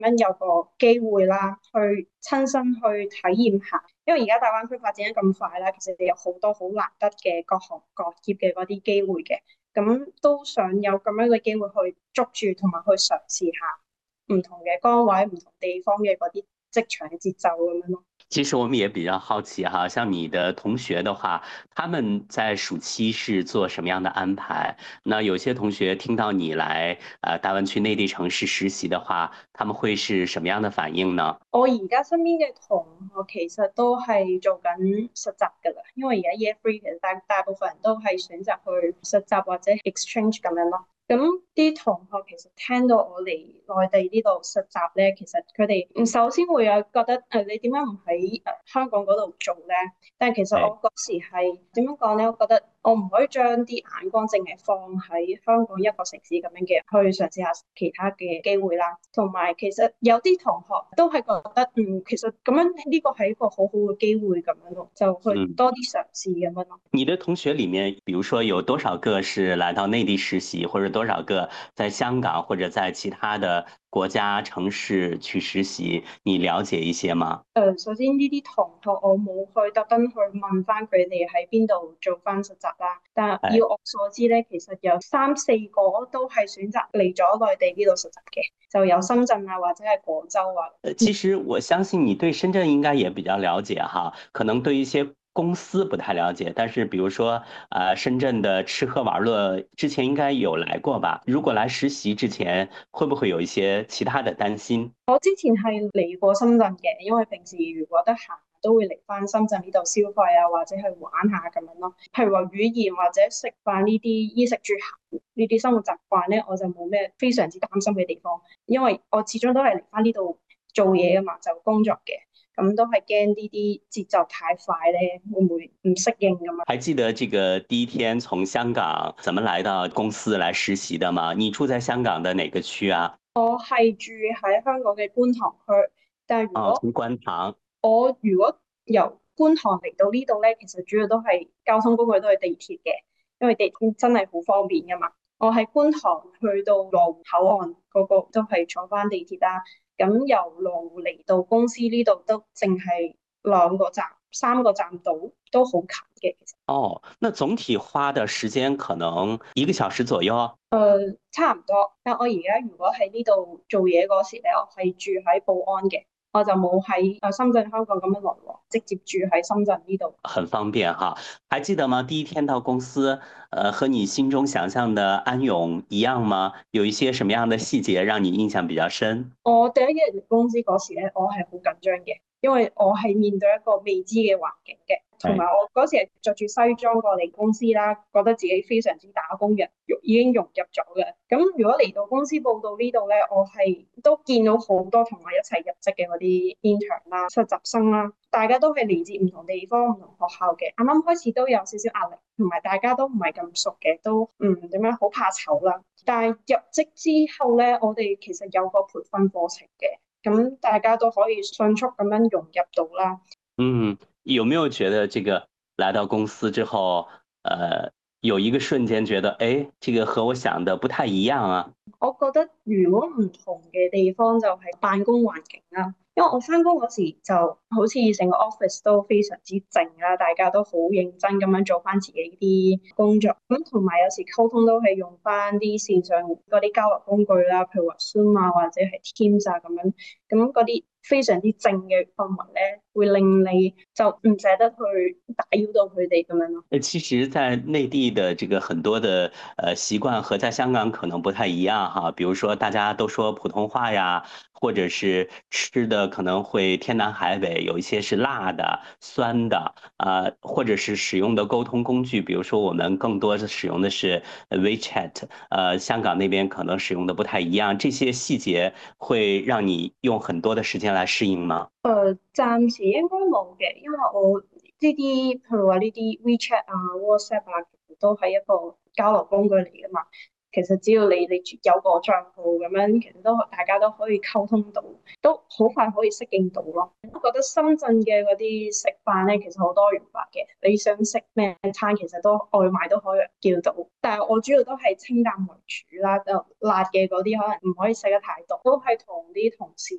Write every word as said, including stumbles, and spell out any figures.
樣有個機會啦，去親身去體驗下。因為而家大灣區發展得咁快啦，其實你有好多好難得嘅各行各業嘅嗰啲機會嘅，咁都想有咁樣嘅機會去捉住同埋去嘗試下唔同嘅崗位、唔同地方嘅嗰啲職場嘅節奏咁樣咯。 其實我們也比較好奇哈，像你的同學的話，他們在暑期是做什麼樣的安排？那有些同學聽到你來呃大灣區內地城市實習的話，他們會是什麼樣的反應呢？ 我而家身邊嘅同學其實都係做緊實習㗎啦，因為而家 year three 其實大大部分人都係選擇去實習或者 exchange 咁樣咯。咁啲同學其實聽到我嚟內地呢度實習咧，其實佢哋首先會有覺得誒、呃、你點解唔喺誒香港嗰度做咧？但係其實我嗰時係點樣講咧？我覺得我唔可以將啲眼光淨係放喺香港一個城市咁樣嘅，去嘗試下其他嘅機會啦。同埋其實有啲同學都係覺得嗯，其實咁樣呢個係一個好好嘅機會咁樣咯，就去嗯， 多啲嘗試咁樣咯。 你的同學裡面，比如說有多少個是來到內地實習，或者多少個在香港或者在其他的國家城市去實習，你了解一些嗎？ 誒、呃，首先呢啲同學我冇去特登去問翻佢哋喺邊度做翻實習啦，但係誒。 要我所知咧，其實有三四個都係選擇嚟咗內地呢度實習嘅，就有深圳啊或者係廣州啊。 呃，其實我相信你對深圳應該也比較了解哈，可能對一些公司不太了解，但是比如說，呃，深圳的吃喝玩樂之前應該有來過吧？如果來實習之前，會不會有一些其他的擔心？ 我之前係嚟過深圳嘅，因為平時如果得閒都會嚟翻深圳呢度消費啊，或者去玩下咁樣咯。譬如話語言或者食飯呢啲衣食住行呢啲生活習慣咧，我就冇咩非常之擔心嘅地方，因為我始終都係嚟翻呢度做嘢噶嘛，就工作嘅，咁都係驚呢啲節奏太快咧，會唔會唔適應咁啊？ 還記得這個第一天從香港怎麼來到公司來實習的嗎？你住在香港的哪個區啊？ 我係住喺香港嘅觀塘區，但係如哦， 果從觀塘。 我如果由觀塘嚟到呢度咧，其實主要都係交通工具都係地鐵嘅，因為地鐵真係好方便噶嘛。我喺觀塘去到羅湖口岸嗰個都係坐翻地鐵啦。咁由羅湖嚟到公司呢度都淨係兩個站、三個站到，都好近嘅。其實哦，那總體花的時間可能一個小時左右。 誒差唔多。但我而家如果喺呢度做嘢嗰時咧，我係住喺寶安嘅，我就冇喺誒深圳、香港咁樣來往，直接住喺深圳呢度。 很方便哈，還記得嗎？第一天到公司，呃，和你心中想象的安永一樣嗎？有一些什麼樣的細節讓你印象比較深？ 我第一日嚟公司嗰時咧，我係好緊張嘅，因為我係面對一個未知嘅環境嘅，同埋係。 我嗰時係着住西裝過嚟公司啦，覺得自己非常之打工人，已經融入咗嘅。咁如果嚟到公司報到呢度咧，我係都見到好多同我一齊入職嘅嗰啲 intern 啦、實習生啦，大家都係嚟自唔同地方、唔同學校嘅。啱啱開始都有少少壓力，同埋大家都唔係咁熟嘅，都唔點樣好怕醜啦。但係入職之後咧，我哋其實有個培訓課程嘅，咁大家都可以迅速咁樣融入到啦。 嗯，有沒有覺得這個來到公司之後，呃，有一個瞬間覺得，誒，這個和我想的不太一樣啊？ 我覺得如果唔同嘅地方就係辦公環境啦，因為我翻工嗰時就好似成個 office 都非常之靜啦，大家都好認真咁樣做翻自己啲工作，咁同埋有時溝通都係用翻啲線上嗰啲交流工具啦，譬如話 Zoom 啊或者係 Teams 啊咁樣，咁嗰啲非常之靜嘅氛圍咧，會令你就唔捨得去打擾到佢哋咁樣咯。 呃，其實，在內地的這個很多的呃習慣和在香港可能不太一樣哈，比如說大家都說普通話呀，或者是吃的可能會天南海北，有一些是辣的、酸的，呃，或者是使用的溝通工具，比如說我們更多的使用的是 WeChat，呃，香港那邊可能使用的不太一樣，這些細節會讓你用很多的時間來適應嗎？ 誒、呃，暫時應該冇嘅，因為我呢啲譬如話呢啲 WeChat 啊、WhatsApp 啊，其實都係一個交流工具嚟㗎嘛。其實只要你你有個帳號咁樣，其實都大家都可以溝通到，都好快可以適應到咯。我覺得深圳嘅嗰啲食飯咧，其實好多元化嘅，你想食咩餐其實都外賣都可以叫到。但係我主要都係清淡為主啦，就辣嘅嗰啲可能唔可以食得太多，都係同啲同事